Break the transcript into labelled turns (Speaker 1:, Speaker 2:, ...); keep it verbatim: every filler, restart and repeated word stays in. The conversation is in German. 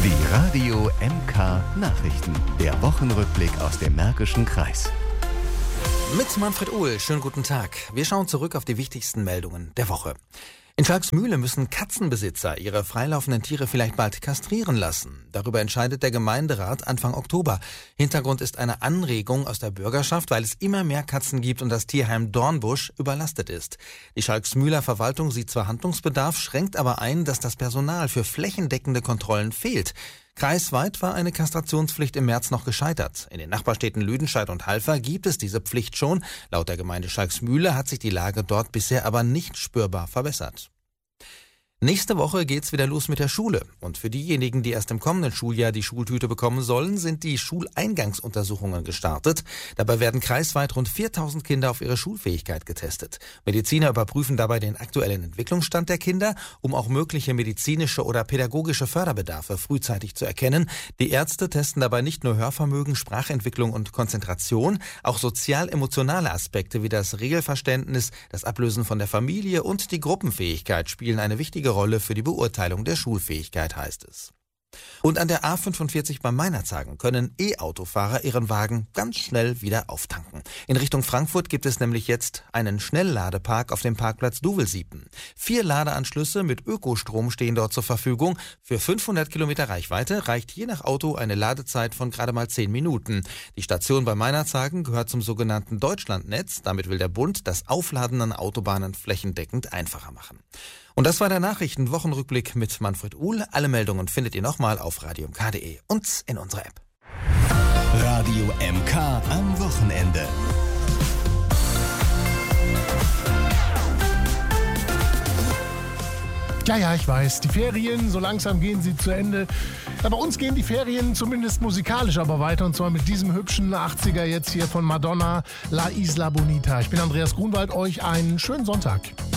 Speaker 1: Die Radio M K Nachrichten. Der Wochenrückblick aus dem Märkischen Kreis.
Speaker 2: Mit Manfred Uhl, schönen guten Tag. Wir schauen zurück auf die wichtigsten Meldungen der Woche. In Schalksmühle müssen Katzenbesitzer ihre freilaufenden Tiere vielleicht bald kastrieren lassen. Darüber entscheidet der Gemeinderat Anfang Oktober. Hintergrund ist eine Anregung aus der Bürgerschaft, weil es immer mehr Katzen gibt und das Tierheim Dornbusch überlastet ist. Die Schalksmühler Verwaltung sieht zwar Handlungsbedarf, schränkt aber ein, dass das Personal für flächendeckende Kontrollen fehlt. Kreisweit war eine Kastrationspflicht im März noch gescheitert. In den Nachbarstädten Lüdenscheid und Halver gibt es diese Pflicht schon. Laut der Gemeinde Schalksmühle hat sich die Lage dort bisher aber nicht spürbar verbessert. Nächste Woche geht's wieder los mit der Schule. Und für diejenigen, die erst im kommenden Schuljahr die Schultüte bekommen sollen, sind die Schuleingangsuntersuchungen gestartet. Dabei werden kreisweit rund viertausend Kinder auf ihre Schulfähigkeit getestet. Mediziner überprüfen dabei den aktuellen Entwicklungsstand der Kinder, um auch mögliche medizinische oder pädagogische Förderbedarfe frühzeitig zu erkennen. Die Ärzte testen dabei nicht nur Hörvermögen, Sprachentwicklung und Konzentration, auch sozial-emotionale Aspekte wie das Regelverständnis, das Ablösen von der Familie und die Gruppenfähigkeit spielen eine wichtige Rolle für die Beurteilung der Schulfähigkeit, heißt es. Und an der A fünfundvierzig beim Meinerzhagen können E-Autofahrer ihren Wagen ganz schnell wieder auftanken. In Richtung Frankfurt gibt es nämlich jetzt einen Schnellladepark auf dem Parkplatz Duvelsiepen. Vier Ladeanschlüsse mit Ökostrom stehen dort zur Verfügung. Für fünfhundert Kilometer Reichweite reicht je nach Auto eine Ladezeit von gerade mal zehn Minuten. Die Station bei Meinerzhagen gehört zum sogenannten Deutschlandnetz. Damit will der Bund das Aufladen an Autobahnen flächendeckend einfacher machen. Und das war der Nachrichten-Wochenrückblick mit Manfred Uhl. Alle Meldungen findet ihr nochmal auf radio m k punkt de und in unserer App.
Speaker 1: Radio M K am Wochenende.
Speaker 3: Ja, ja, ich weiß, die Ferien, so langsam gehen sie zu Ende. Ja, bei uns gehen die Ferien zumindest musikalisch aber weiter, und zwar mit diesem hübschen achtziger jetzt hier von Madonna, La Isla Bonita. Ich bin Andreas Grunwald, euch einen schönen Sonntag.